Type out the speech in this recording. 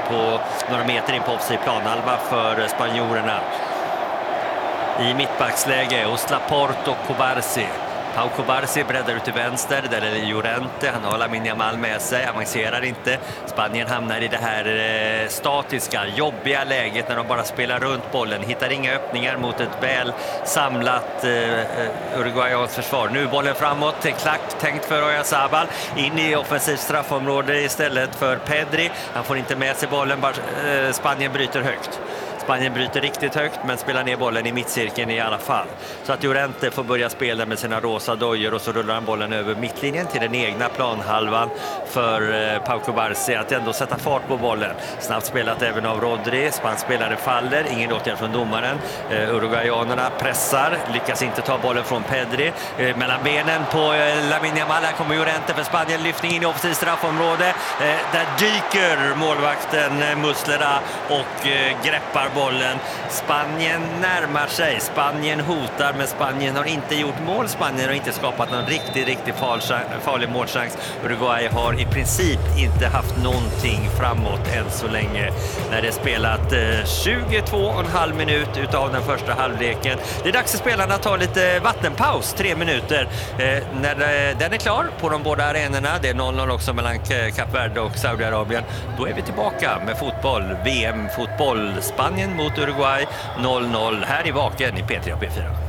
på några meter in på offside planhalva för spanjorerna. I mittbacksläge hos Laporte och Cubarsí. Pau Cubarsí breddar ut till vänster, där är Llorente, han har Lamine Yamal med sig, avancerar inte. Spanien hamnar i det här statiska, jobbiga läget när de bara spelar runt bollen, hittar inga öppningar mot ett väl samlat Uruguayans försvar. Nu bollen framåt, klack tänkt för Oyarzabal, in i offensivt straffområde istället för Pedri. Han får inte med sig bollen, Spanien bryter högt. Spanien bryter riktigt högt men spelar ner bollen i mittcirkeln i alla fall. Så att Llorente får börja spela med sina rosa dojor och så rullar han bollen över mittlinjen till den egna planhalvan för Pau Cubarsí att ändå sätta fart på bollen. Snabbt spelat även av Rodri, spansk spelare faller, ingen åtgärd från domaren. Uruguayanerna pressar, lyckas inte ta bollen från Pedri. Mellan benen på Lamine Yamal, här kommer Llorente för Spanien, lyftning in i offensivt straffområde. Där dyker målvakten Muslera och greppar bollen. Spanien närmar sig. Spanien hotar, men Spanien har inte gjort mål. Spanien har inte skapat någon riktigt farlig målchans. Uruguay har i princip inte haft någonting framåt än så länge. När det är spelat 22,5 minut utav den första halvleken. Det är dags för spelarna att ta lite vattenpaus, 3 minuter. När den är klar på de båda arenorna, det är 0-0 också mellan Kap Verde och Saudiarabien, då är vi tillbaka med fotboll, VM-fotboll. Spanien mot Uruguay 0-0 här i Vaken i P3 och P4.